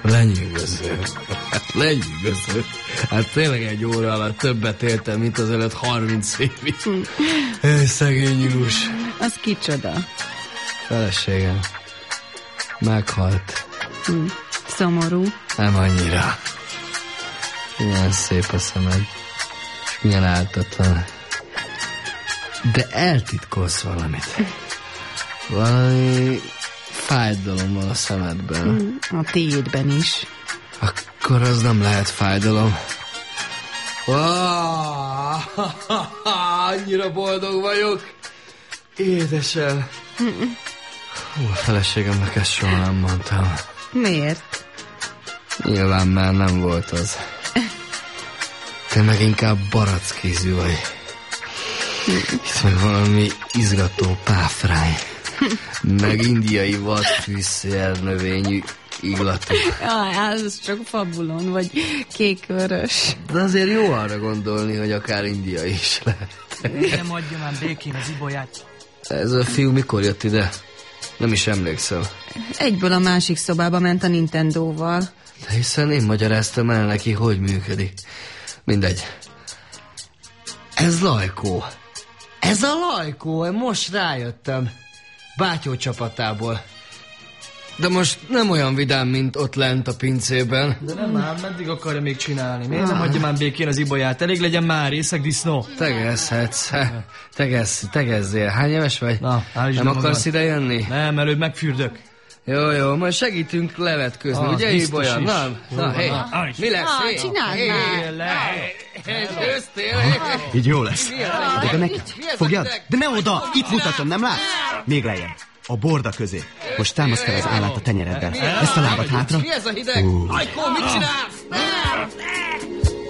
Lenyűgöző. Lenyűgöző. Hát tényleg egy óra alatt többet éltem, mint az előtt 30 évig. Szegény nyúlus. Az kicsoda? Feleségem. Meghalt. Szomorú. Nem annyira. Milyen szép a szemed. És milyen áltatlan. De eltitkolsz valamit. Valami fájdalom van a szemedben. A tiédben is. Akkor az nem lehet fájdalom. Annyira boldog vagyok. Édesem. A feleségemnek ezt soha nem mondtam. Miért? Nyilván már nem volt az. Te meg inkább barackízű vagy. Itt meg valami izgató páfrány. Meg indiai vadfűszer növényű illatú. Ez csak fabulon, vagy kékvörös. De azért jó arra gondolni, hogy akár indiai is lehet. Nem adja már békén az ibolyát. Ez a fiú mikor jött ide? Nem is emlékszem. Egyből a másik szobába ment a Nintendóval. De hiszen én magyaráztam el neki, hogy működik. Mindegy. Ez Lajkó. Ez a Lajkó, most rájöttem. Bátyó csapatából. De most nem olyan vidám, mint ott lent a pincében. De nem már, meddig akarja még csinálni? Miért nem adja már békén az ibolyát? Elég legyen már részegdisznó. Tegezhetsz. Tegezzél. Hány éves vagy? Na, nem akarsz ide jönni? Nem, előbb megfürdök. Jó, majd segítünk levetközni, ugye, Ibolya? Na, hé, mi lesz? Csináld már! Így jó lesz. De neki, fogjad? De ne oda! Itt mutatom, nem látsz? Még lejjebb. A borda közé. Most támaszd fel az állát a tenyereddel. Ezt a lábad hátra. Mi ez a hideg? Ajkó, mit csinálsz?